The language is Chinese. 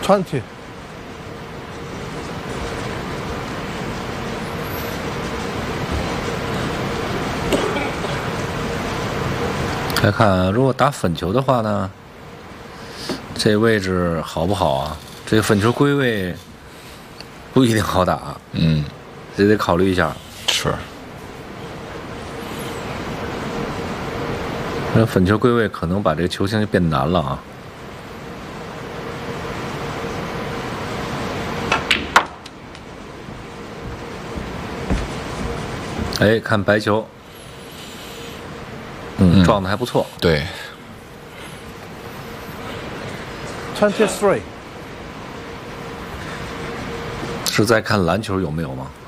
20. 来看，如果打粉球的话呢，这位置好不好啊？这个粉球归位不一定好打，这得考虑一下。 是。 那粉球归位可能把这个球形就变难了啊。哎，看白球，撞的还不错。 对。 23. 是在看篮球有没有吗？